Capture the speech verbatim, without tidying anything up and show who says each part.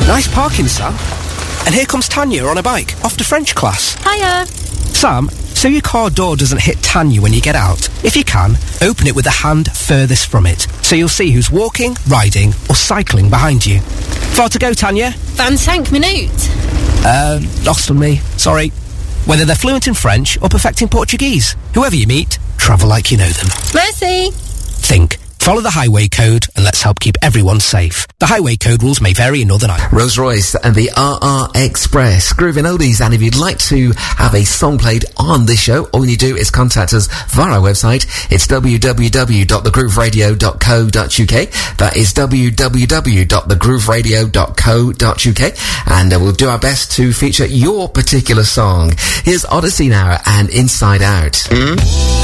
Speaker 1: Nice parking, Sam. And here comes Tanya on a bike, off to French class.
Speaker 2: Hiya.
Speaker 1: Sam, so your car door doesn't hit Tanya when you get out. If you can, open it with the hand furthest from it, so you'll see who's walking, riding, or cycling behind you. Far to go, Tanya?
Speaker 2: Vingt-cinq minutes.
Speaker 1: Uh, lost on me. Sorry. Whether they're fluent in French or perfecting Portuguese, whoever you meet, travel like you know them.
Speaker 2: Merci.
Speaker 1: Think. Follow the highway code and let's help keep everyone safe. The highway code rules may vary in Northern Ireland.
Speaker 3: Rolls Royce and the R R Express, grooving oldies. And if you'd like to have a song played on this show, all you do is contact us via our website. It's w w w dot the groove radio dot co dot u k. That is w w w dot the groove radio dot co dot u k. And uh, we'll do our best to feature your particular song. Here's Odyssey now and Inside Out. Mm?